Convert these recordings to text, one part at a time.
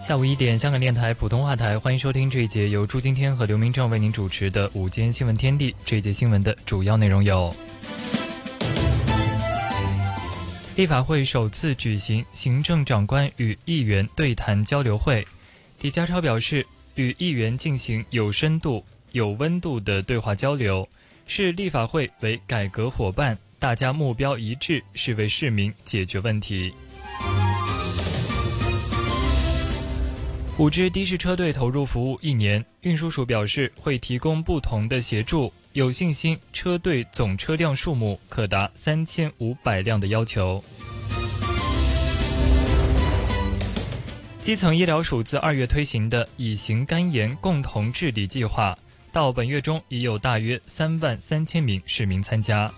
下午1点，香港电台普通话台，欢迎收听这一节由朱金天和刘明正为您主持的午间新闻天地。这一节新闻的主要内容有：立法会首次举行行政长官与议员对谈交流会，李家超表示，与议员进行有深度、有温度的对话交流，视立法会为改革伙伴，大家目标一致，是为市民解决问题。5支的士车队投入服务1年，运输署表示会提供不同的协助，有信心车队总车辆数目可达3500辆的要求。基层医疗署自2月推行的乙型肝炎共同治理计划，到本月中已有大约33000名市民参加。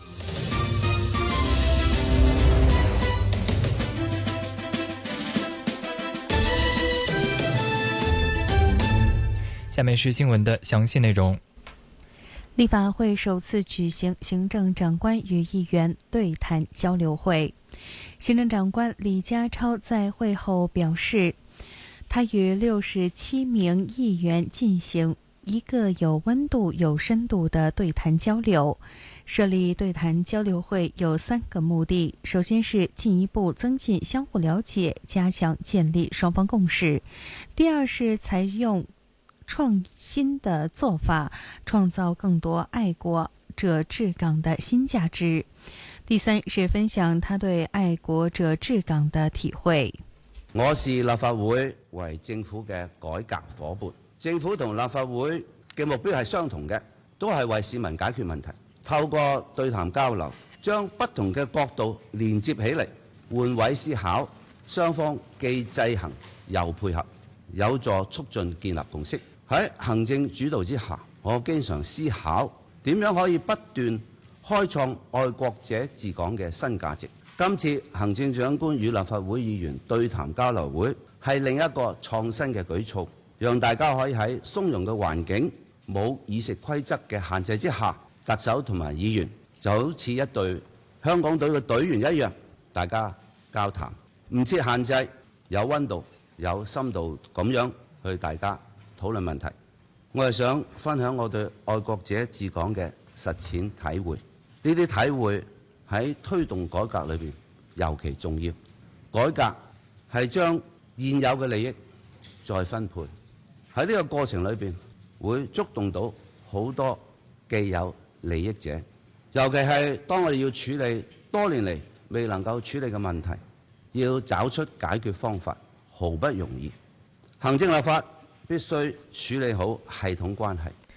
下面是新闻的详细内容。 立法会首次举行行政长官与议员对谈交流会，行政长官李家超在会后表示，他与67名议员进行一个有温度、有深度的对谈交流。设立对谈交流会有3个目的，首先是进一步增进相互了解，加强建立双方共识；第二是采用创新的做法，创造更多爱国者治港的新价值；第三是分享他对愛國者治港的體會。 我視立法會為政府嘅改革伙伴，政府同立法會嘅目標係相同嘅，都係為市民解決問題。透過對談交流，將不同嘅角度連接起嚟，換位思考，雙方既制衡又配合，有助促進建立共識。喺行政主導之下，我經常思考點樣可以不斷開創愛國者治港嘅新價值。今次行政長官與立法會議員對談交流會係另一個創新嘅舉措，讓大家可以喺鬆容嘅環境、冇議事規則嘅限制之下，特首同埋議員就好似一隊香港隊嘅隊員一樣，大家交談，唔設限制，有溫度、有深度咁樣去大家討論問題。我係想分享我對愛國者治港嘅實踐體會，呢啲體會喺推動改革裏邊尤其重要。改革係將現有嘅利益再分配，喺呢個過程裏邊會觸動到好多既有利益者，尤其係當我哋要處理多年嚟未能夠處理嘅問題，要找出解決方法毫不容易。行政立法必須處理好系統關係，